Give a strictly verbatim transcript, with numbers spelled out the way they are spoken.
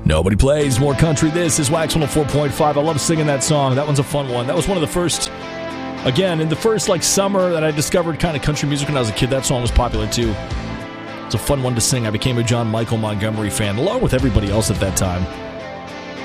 Nobody plays more country. This is Wax one oh four point five. I love singing that song. That one's a fun one. That was one of the first, again, in the first like summer that I discovered kind of country music when I was a kid. That song was popular too. It's a fun one to sing. I became a John Michael Montgomery fan, along with everybody else at that time.